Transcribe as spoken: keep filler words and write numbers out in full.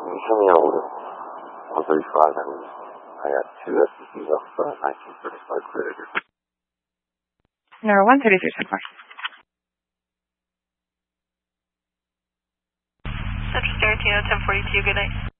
Show me over one thirty-five. I mean, I got two S P Cs off uh, nineteen thirty-five credit. Number one thirty-three, ten four. Central Tarantino, ten forty-two, good night.